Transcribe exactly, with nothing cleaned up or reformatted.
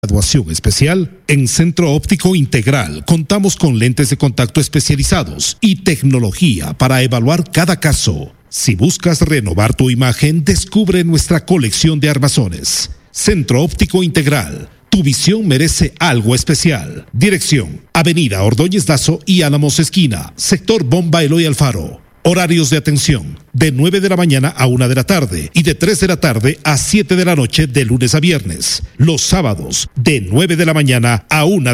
Graduación especial. En Centro Óptico Integral contamos con lentes de contacto especializados y tecnología para evaluar cada caso. Si buscas renovar tu imagen, descubre nuestra colección de armazones. Centro Óptico Integral. Tu visión merece algo especial. Dirección: Avenida Ordóñez Lazo y Álamos Esquina, sector Bomba Eloy Alfaro. Horarios de atención: de nueve de la mañana a una de la tarde y de tres de la tarde a siete de la noche de lunes a viernes. Los sábados, de nueve de la mañana a una